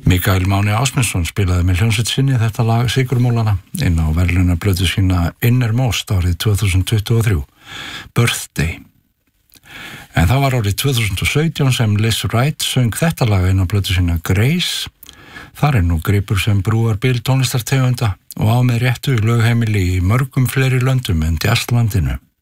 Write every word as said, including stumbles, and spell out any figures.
Mikael Máni Ásmundsson spilaði með hljómsveit sinni þetta lag Sigurmúlana inn á verðlaunaplötu sína Innermost árið tvö þúsund tuttugu og þrjú, Birthday. En það var árið tvö þúsund og sautján sem Liz Wright söng þetta lag inn á plötu sína Grace. Þar er nú gripur sem brúar bil tónlistartegunda og á með réttu lögheimili í mörgum fleiri löndum en jazzlandinu.